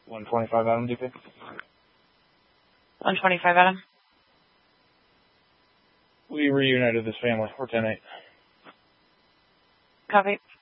125 Adam, DP. 125 Adam. We reunited this family. We're 10-8. Copy.